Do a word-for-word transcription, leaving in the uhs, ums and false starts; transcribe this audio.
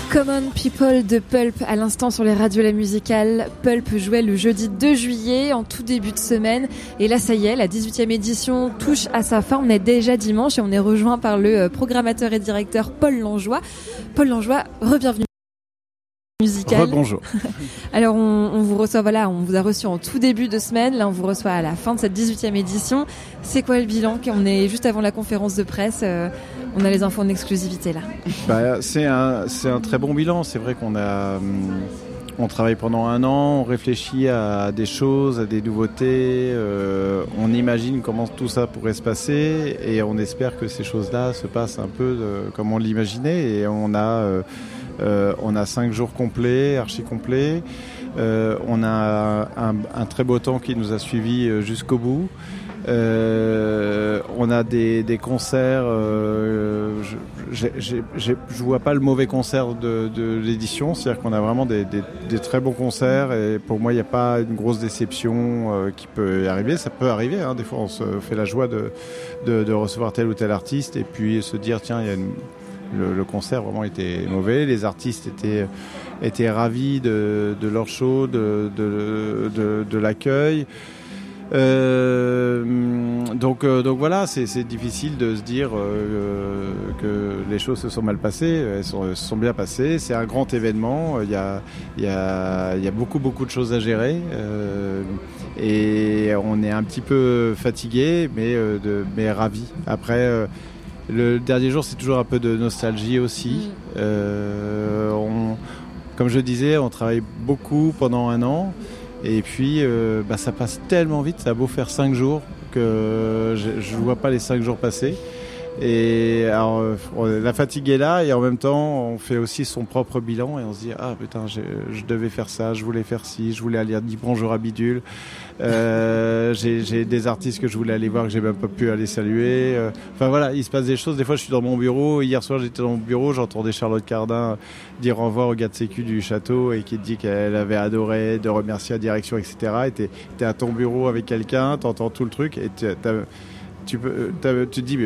Common People de Pulp à l'instant sur les radios La Musicale. Pulp jouait le jeudi deux juillet en tout début de semaine et là ça y est, la dix-huitième édition touche à sa fin. On est déjà dimanche et on est rejoint par le programmateur et directeur Paul Langlois. Paul Langlois, re-bienvenue. Musical. Rebonjour. Alors on, on vous reçoit, voilà, on vous a reçu en tout début de semaine, là on vous reçoit à la fin de cette dix-huitième édition. C'est quoi le bilan? On est juste avant la conférence de presse, euh, on a les infos en exclusivité là. Bah, c'est un, c'est un très bon bilan, c'est vrai qu'on a, on travaille pendant un an, on réfléchit à des choses, à des nouveautés, euh, on imagine comment tout ça pourrait se passer et on espère que ces choses-là se passent un peu de, comme on l'imaginait et on a... Euh, Euh, on a cinq jours complets, archi complets. Euh, on a un, un très beau temps qui nous a suivis jusqu'au bout. Euh, on a des, des concerts. Euh, je, j'ai, j'ai, je vois pas le mauvais concert de, de l'édition, c'est-à-dire qu'on a vraiment des, des, des très bons concerts. Et pour moi, il n'y a pas une grosse déception euh, qui peut arriver. Ça peut arriver. Hein. Des fois, on se fait la joie de, de, de recevoir tel ou tel artiste et puis se dire tiens, il y a une Le, le concert vraiment était mauvais, les artistes étaient, étaient ravis de, de leur show, de, de, de, de l'accueil. Euh, donc, euh, donc voilà, c'est, c'est difficile de se dire euh, que les choses se sont mal passées. Elles, sont, elles se sont bien passées. C'est un grand événement. Il y a, il y a, il y a beaucoup, beaucoup de choses à gérer. Euh, et on est un petit peu fatigué, mais, euh, de, mais ravis. Après... Euh, Le dernier jour, c'est toujours un peu de nostalgie aussi. Mmh. Euh, on, comme je disais, on travaille beaucoup pendant un an. Et puis, euh, bah, ça passe tellement vite. Ça a beau faire cinq jours que je ne vois pas les cinq jours passer. Et alors, la fatigue est là et en même temps, on fait aussi son propre bilan et on se dit ah putain, je, je devais faire ça, je voulais faire ci, je voulais aller dire bonjour à Bidule. Euh, j'ai, j'ai des artistes que je voulais aller voir que j'ai même pas pu aller saluer. Euh, enfin voilà, il se passe des choses. Des fois, je suis dans mon bureau. Hier soir, j'étais dans mon bureau, j'entendais Charlotte Cardin dire au revoir au gars de sécu du château et qui te dit qu'elle avait adoré, de remercier la direction, et cetera. Et t'es, t'es à ton bureau avec quelqu'un, t'entends tout le truc et t'as, tu peux, tu te dis, mais